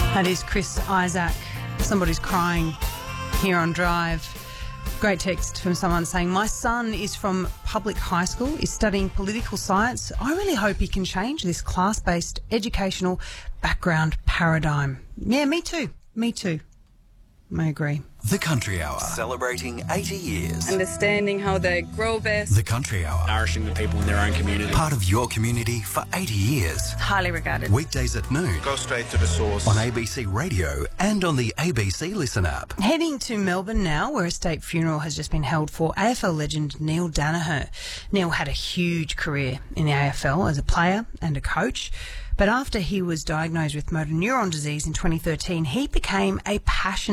That is Chris Isaac. Somebody's crying here on Drive. Great text from someone saying, my son is from public high school, is studying political science. I really hope he can change this class-based educational background paradigm. Yeah, me too. Me too. I agree. The Country Hour, celebrating 80 years. Understanding how they grow best. The Country Hour, nourishing the people in their own community. part of your community for 80 years. Highly regarded. Weekdays at noon. Go straight to the source. On ABC Radio and on the ABC Listen app. Heading to Melbourne now, where a state funeral has just been held for AFL legend Neil Daniher. Neil had a huge career in the AFL as a player and a coach. But after he was diagnosed with motor neuron disease in 2013, he became a passionate